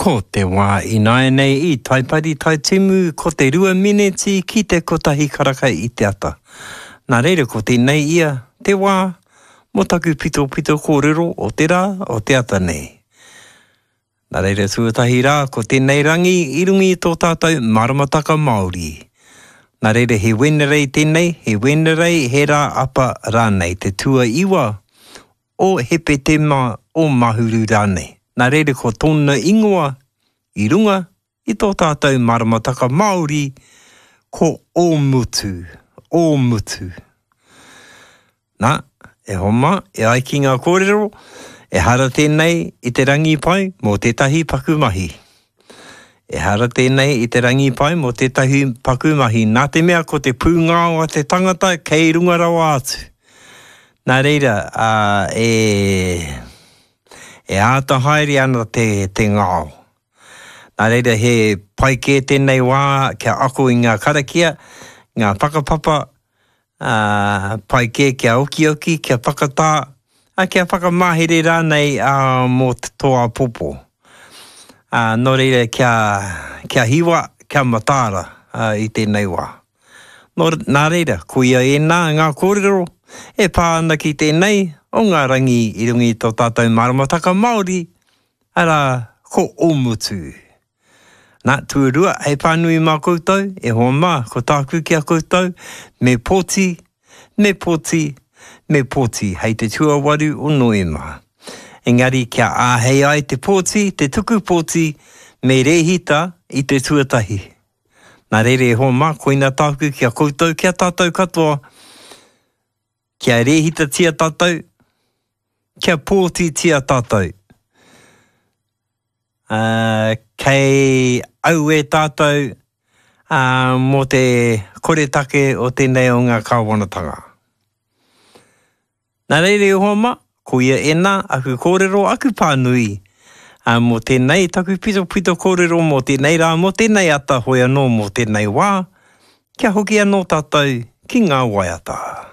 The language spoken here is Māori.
Ko te wā ināi nei I taipari tai timu ko te 2 miniti ki te kotahi karakai I te ata. Nā reira ko tēnei ia te wā mo taku pito kōrero o te rā o te ata nei. Nā reira tuatahi rā ko tēnei rangi I rungi tō tātou maramataka Māori. Nā reira he wenerei tēnei, he wenerei he rā apa rānei te tua iwa o hepe te mā o mahuru rānei. Nā reira ko tōna ingoa I runga I tō tātou maramataka Māori ko ōmutu, ōmutu. Nā, e homa, e ai ki ngā kōrero, e hara tēnei I te rangi pai mō tētahi pakumahi. E hara tēnei I te rangi pai mō tētahi pakumahi. Nā te mea ko te pūngao a te tangata kei runga rawa atu. Nā reira, e āta haere ana te ngao. Nā reira he pai kē tēnei wā kia ako I ngā karakia, ngā whakapapa, pai kē kia oki, kia whakatā, kia whakamahere rānei mō toa popo. Nō reira kia hiwa, kia matāra I tēnei wā. Nā reira, ko ia e nā ngā kōrero, e pā ana ki tēnei, o ngā rangi I rungi tō tātou maramataka Māori, ara ko ōmutu. Nā tuarua, hei pānui mā koutou, e hoa mā, ko tāku kia koutou, me pōti, hei te tuawaru o noema. Engari kia āhei ai te pōti, te tuku pōti, me rehita I te tuatahi. Nā reire e hoa mā, koina tāku kia koutou, kia tātou katoa, kia rehita tia tātou, kia pōti tia tātou. Kei au e tātou mō te koretake o tēnei o ngā kāwanatanga. Nā reire hoa mā, ko ia e nā, aku kōrero, aku pānui. Mō tēnei taku pito kōrero, mō tēnei rā, mō tēnei ata hoi anō, mō tēnei wā, kia hoki anō tātou ki ngā waiata.